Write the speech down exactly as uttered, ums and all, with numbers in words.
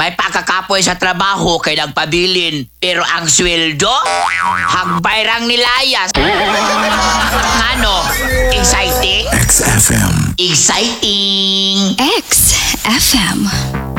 May pakakapoy sa trabaho kay nagpabilin. Pero ang sweldo, hagbayrang nilayas. Ano? Exciting? X F M. Exciting! X F M.